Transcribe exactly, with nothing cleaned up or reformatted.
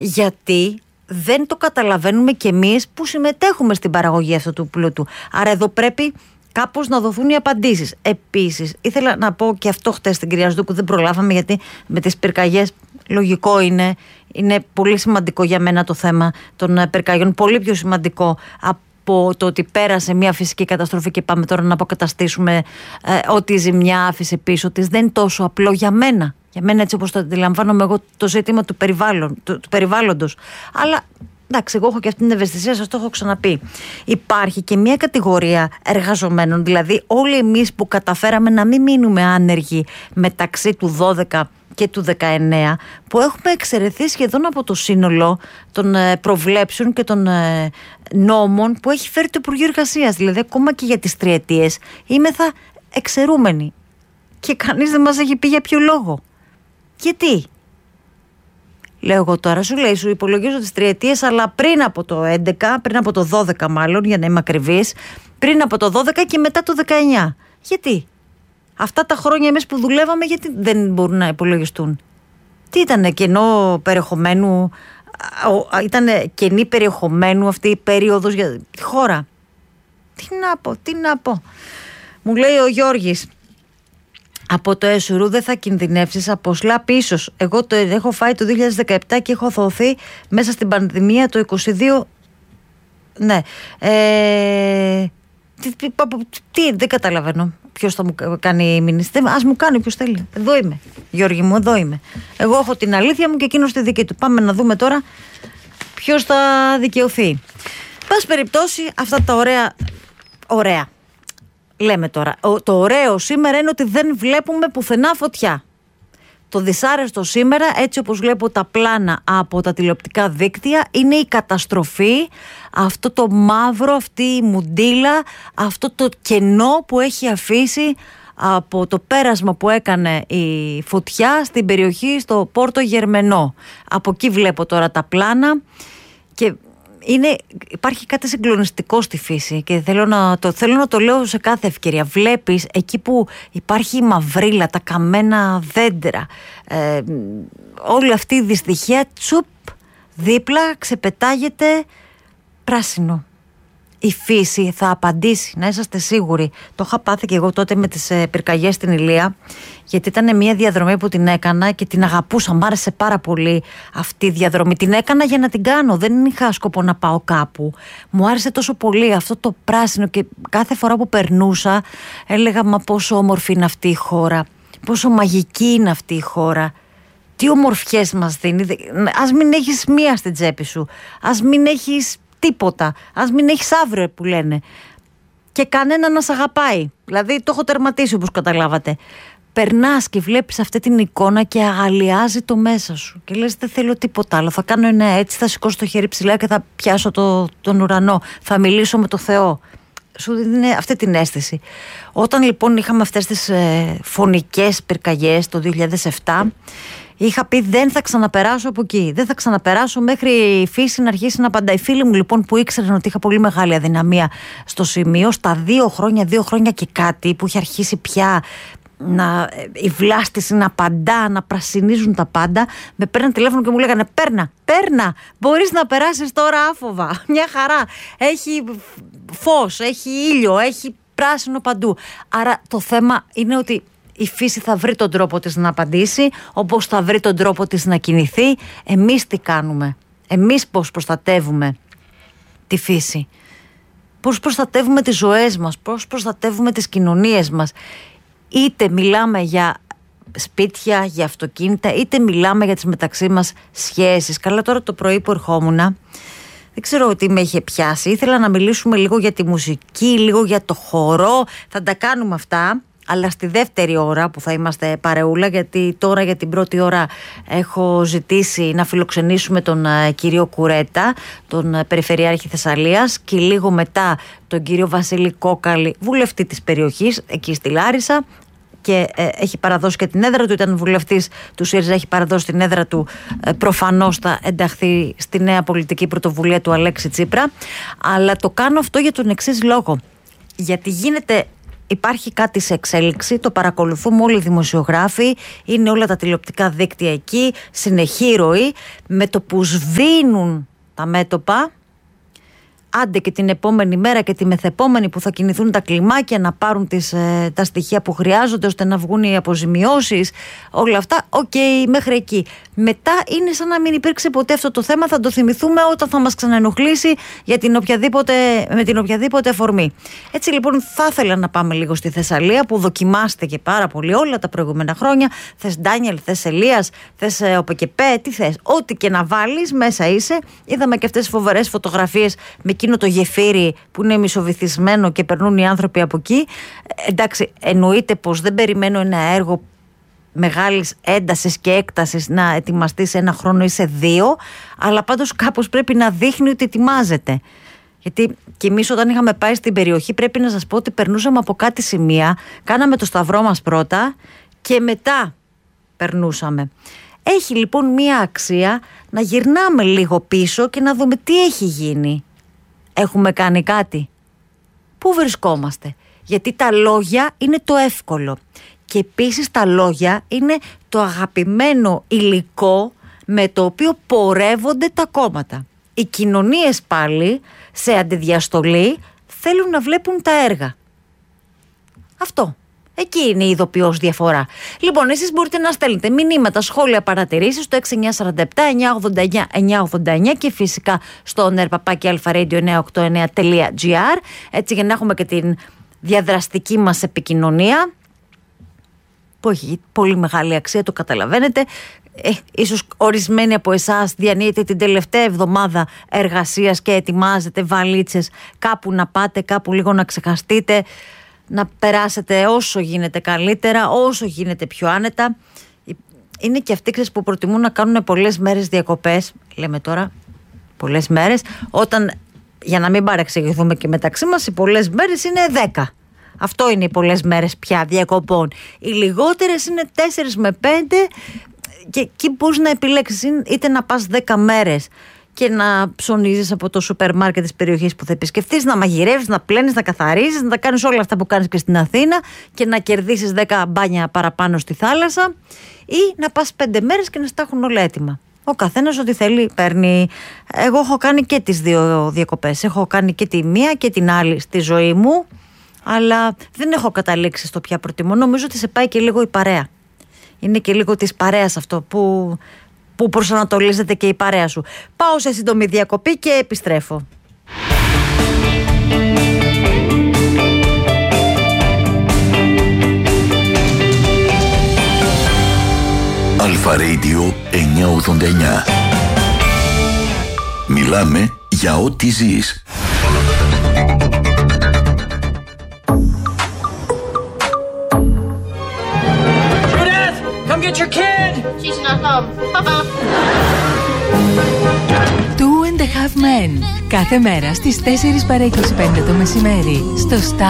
Γιατί δεν το καταλαβαίνουμε κι εμείς που συμμετέχουμε στην παραγωγή αυτού του πλούτου. Άρα εδώ πρέπει κάπως να δοθούν οι απαντήσεις. Επίσης, ήθελα να πω και αυτό χτες στην κυρία Σδούκου, δεν προλάβαμε γιατί με τις πυρκαγιές, λογικό είναι, είναι πολύ σημαντικό για μένα το θέμα των πυρκαγιών, πολύ πιο σημαντικό από το ότι πέρασε μια φυσική καταστροφή και πάμε τώρα να αποκαταστήσουμε ε, ό,τι η ζημιά άφησε πίσω της. Δεν είναι τόσο απλό για μένα. Για μένα, έτσι όπως το αντιλαμβάνομαι εγώ, το ζήτημα του, περιβάλλον, του, του περιβάλλοντος. Αλλά εντάξει, εγώ έχω και αυτή την ευαισθησία, σας το έχω ξαναπεί. Υπάρχει και μια κατηγορία εργαζομένων, δηλαδή όλοι εμείς που καταφέραμε να μην μείνουμε άνεργοι μεταξύ του δώδεκα και του δεκαεννέα, που έχουμε εξαιρεθεί σχεδόν από το σύνολο των προβλέψεων και των νόμων που έχει φέρει το Υπουργείο Εργασίας. Δηλαδή, ακόμα και για τις τριετίες είμεθα εξαιρούμενοι. Και κανείς δεν μας έχει πει για ποιο λόγο. Γιατί? Λέω εγώ τώρα, σου λέει, σου υπολογίζω τις τριετίες, αλλά πριν από το έντεκα, πριν από το δώδεκα μάλλον, για να είμαι ακριβής, πριν από το δώδεκα και μετά το δεκαεννέα. Γιατί? Αυτά τα χρόνια εμείς που δουλεύαμε, γιατί δεν μπορούν να υπολογιστούν? Τι ήτανε, κενό περιεχομένου, ήτανε κενή περιεχομένου αυτή η περίοδος για τη χώρα? Τι να πω, τι να πω. Μου λέει ο Γιώργης, από το ΕΣΟΥΡΟΥ δεν θα κινδυνεύσεις από σλάπ ίσως. Εγώ το έχω φάει το δύο χιλιάδες δεκαεπτά και έχω θωθεί μέσα στην πανδημία το είκοσι δύο. Ναι. Ε, τι, τι, τι, δεν καταλαβαίνω ποιος θα μου κάνει μήνυση. Ας μου κάνει ποιος θέλει. Εδώ είμαι, Γιώργη μου, εδώ είμαι. Εγώ έχω την αλήθεια μου και εκείνος τη δική του. Πάμε να δούμε τώρα ποιος θα δικαιωθεί. Πας περιπτώσει, αυτά τα ωραία, ωραία. Λέμε τώρα, το ωραίο σήμερα είναι ότι δεν βλέπουμε πουθενά φωτιά. Το δυσάρεστο σήμερα, έτσι όπως βλέπω τα πλάνα από τα τηλεοπτικά δίκτυα, είναι η καταστροφή, αυτό το μαύρο, αυτή η μουντίλα, αυτό το κενό που έχει αφήσει από το πέρασμα που έκανε η φωτιά στην περιοχή στο Πόρτο Γερμενό. Από εκεί βλέπω τώρα τα πλάνα και είναι, υπάρχει κάτι συγκλονιστικό στη φύση και θέλω να, το, θέλω να το λέω σε κάθε ευκαιρία. Βλέπεις εκεί που υπάρχει η μαυρίλα, τα καμένα δέντρα, ε, όλη αυτή η δυστυχία, τσουπ, δίπλα ξεπετάγεται πράσινο. Η φύση θα απαντήσει, να είσαστε σίγουροι. Το είχα πάθει και εγώ τότε με τις ε, πυρκαγιές στην Ηλία, γιατί ήταν μια διαδρομή που την έκανα και την αγαπούσα. Μ' άρεσε πάρα πολύ αυτή η διαδρομή. Την έκανα για να την κάνω. Δεν είχα σκοπό να πάω κάπου. Μου άρεσε τόσο πολύ αυτό το πράσινο και κάθε φορά που περνούσα έλεγα, μα πόσο όμορφη είναι αυτή η χώρα. Πόσο μαγική είναι αυτή η χώρα. Τι ομορφιές μας δίνει. Ας μην έχεις μία στην τσέπη σου. Ας μην έχεις τίποτα. Ας μην έχεις αύριο που λένε. Και κανένα να σ' αγαπάει. Δηλαδή το έχω τερματίσει όπως καταλάβατε. Περνάς και βλέπεις αυτή την εικόνα και αγαλιάζει το μέσα σου. Και λες, δεν θέλω τίποτα άλλο. Θα κάνω ένα έτσι, θα σηκώσω το χέρι ψηλά και θα πιάσω το, τον ουρανό. Θα μιλήσω με το Θεό. Σου δίνει αυτή την αίσθηση. Όταν λοιπόν είχαμε αυτές τις ε, φωνικές πυρκαγιές το δύο χιλιάδες επτά, είχα πει δεν θα ξαναπεράσω από εκεί. Δεν θα ξαναπεράσω μέχρι η φύση να αρχίσει να απαντάει. Οι φίλοι μου λοιπόν που ήξεραν ότι είχα πολύ μεγάλη αδυναμία στο σημείο, στα δύο χρόνια, δύο χρόνια και κάτι που είχε αρχίσει πια να, η βλάστηση να απαντά, να πρασινίζουν τα πάντα, με παίρναν τηλέφωνο και μου λέγανε παίρνα, παίρνα, μπορείς να περάσεις τώρα άφοβα. Μια χαρά. Έχει φως, έχει ήλιο, έχει πράσινο παντού. Άρα το θέμα είναι ότι η φύση θα βρει τον τρόπο της να απαντήσει, όπως θα βρει τον τρόπο της να κινηθεί. Εμείς τι κάνουμε? Εμείς πώς προστατεύουμε τη φύση? Πώς προστατεύουμε τις ζωές μας? Πώς προστατεύουμε τις κοινωνίες μας? Είτε μιλάμε για σπίτια, για αυτοκίνητα, είτε μιλάμε για τις μεταξύ μας σχέσεις. Καλά, τώρα το πρωί που ερχόμουνα, δεν ξέρω τι με είχε πιάσει. Ήθελα να μιλήσουμε λίγο για τη μουσική, λίγο για το χορό. Θα τα κάνουμε αυτά, αλλά στη δεύτερη ώρα που θα είμαστε παρεούλα, γιατί τώρα για την πρώτη ώρα έχω ζητήσει να φιλοξενήσουμε τον uh, κύριο Κουρέτα, τον uh, Περιφερειάρχη Θεσσαλίας, και λίγο μετά τον κύριο Βασίλη Κόκαλη, βουλευτή της περιοχής, εκεί στη Λάρισα, και ε, έχει παραδώσει και την έδρα του, ήταν βουλευτής του ΣΥΡΙΖΑ, έχει παραδώσει την έδρα του, ε, προφανώς θα ενταχθεί στη νέα πολιτική πρωτοβουλία του Αλέξη Τσίπρα. Αλλά το κάνω αυτό για τον εξής λόγο. Γιατί γίνεται υπάρχει κάτι σε εξέλιξη, το παρακολουθούμε όλοι οι δημοσιογράφοι, είναι όλα τα τηλεοπτικά δίκτυα εκεί, συνεχή ροή, με το που σβήνουν τα μέτωπα, άντε και την επόμενη μέρα και τη μεθεπόμενη που θα κινηθούν τα κλιμάκια να πάρουν τις, ε, τα στοιχεία που χρειάζονται ώστε να βγουν οι αποζημιώσεις, όλα αυτά, οκ, okay, μέχρι εκεί. Μετά είναι σαν να μην υπήρξε ποτέ αυτό το θέμα, θα το θυμηθούμε όταν θα μας ξαναενοχλήσει για την οποιαδήποτε, με την οποιαδήποτε αφορμή. Έτσι λοιπόν θα ήθελα να πάμε λίγο στη Θεσσαλία που δοκιμάστηκε πάρα πολύ όλα τα προηγούμενα χρόνια. Θες Ντάνιελ, θες Ελίας, θες ε, ΟΠΕΚΕΠΕ, τι θες, ό,τι και να βάλεις μέσα είσαι. Είδαμε και αυτές τις φοβερές φωτογραφίες με εκείνο το γεφύρι που είναι μισοβυθισμένο και περνούν οι άνθρωποι από εκεί. Εντάξει, εννοείται πως δεν περιμένω ένα έργο μεγάλης έντασης και έκτασης να ετοιμαστεί σε ένα χρόνο ή σε δύο, αλλά πάντως κάπως πρέπει να δείχνει ότι ετοιμάζεται. Γιατί και εμείς όταν είχαμε πάει στην περιοχή, πρέπει να σας πω ότι περνούσαμε από κάτι σημεία, κάναμε το σταυρό μας πρώτα και μετά περνούσαμε. Έχει λοιπόν μία αξία να γυρνάμε λίγο πίσω και να δούμε τι έχει γίνει. Έχουμε κάνει κάτι? Πού βρισκόμαστε? Γιατί τα λόγια είναι το εύκολο και επίσης τα λόγια είναι το αγαπημένο υλικό με το οποίο πορεύονται τα κόμματα. Οι κοινωνίες πάλι σε αντιδιαστολή θέλουν να βλέπουν τα έργα. Αυτό. Εκεί είναι η ειδοποιώς διαφορά. Λοιπόν, εσείς μπορείτε να στέλνετε μηνύματα, σχόλια, παρατηρήσεις στο έξι εννιά τέσσερα επτά εννιά ογδόντα εννιά εννιά ογδόντα εννιά και φυσικά στο νερπαπάκι αλφαρέντιο εννιά οκτώ εννιά τελεία τζι άρ, έτσι για να έχουμε και την διαδραστική μας επικοινωνία που έχει πολύ μεγάλη αξία, το καταλαβαίνετε. Ε, ίσως ορισμένοι από εσάς διανύετε την τελευταία εβδομάδα εργασίας και ετοιμάζετε βαλίτσες κάπου να πάτε, κάπου λίγο να ξεχαστείτε, να περάσετε όσο γίνεται καλύτερα, όσο γίνεται πιο άνετα. Είναι και αυτοί που προτιμούν να κάνουν πολλές μέρες διακοπές, λέμε τώρα πολλές μέρες, όταν, για να μην παρεξηγηθούμε και μεταξύ μας, οι πολλές μέρες είναι δέκα. Αυτό είναι οι πολλές μέρες πια διακοπών. Οι λιγότερες είναι τέσσερις με πέντε και εκεί μπορείς να επιλέξεις είτε να πας δέκα μέρες και να ψωνίζεις από το σούπερ μάρκετ της περιοχής που θα επισκεφτείς, να μαγειρεύεις, να πλένεις, να καθαρίζεις, να τα κάνεις όλα αυτά που κάνεις και στην Αθήνα και να κερδίσεις δέκα μπάνια παραπάνω στη θάλασσα, ή να πας πέντε μέρες και να στα έχουν όλα έτοιμα. Ο καθένας ό,τι θέλει παίρνει. Εγώ έχω κάνει και τις δύο διακοπές. Έχω κάνει και τη μία και την άλλη στη ζωή μου, αλλά δεν έχω καταλήξει στο ποια προτιμώ. Νομίζω ότι σε πάει και λίγο η παρέα. Είναι και λίγο της παρέας αυτό που, που προσανατολίζεται και η παρέα σου. Πάω σε σύντομη διακοπή και επιστρέφω. Αλφα Radio εννιακόσια ογδόντα εννιά. Μιλάμε για ό,τι ζεις. Come get your kid! She's not home. Two and a Half Men. Κάθε μέρα στις τέσσερις παρά είκοσι πέντε το μεσημέρι στο Star